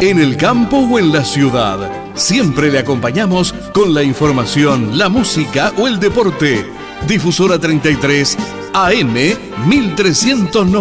en el campo o en la ciudad. Siempre le acompañamos con la información, la música o el deporte. Difusora 33 AM 1390.